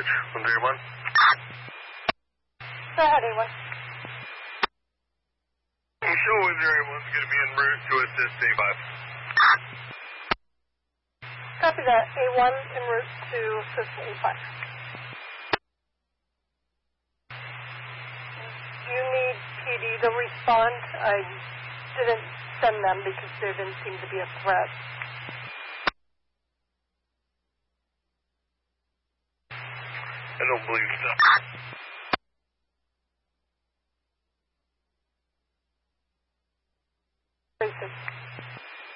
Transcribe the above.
131. Go ahead, A1. You show 131's going to be en route to assist A5. Copy that. A1 en route to assist A5. Do you need PD to respond? I didn't send them because there didn't seem to be a threat. I don't believe so.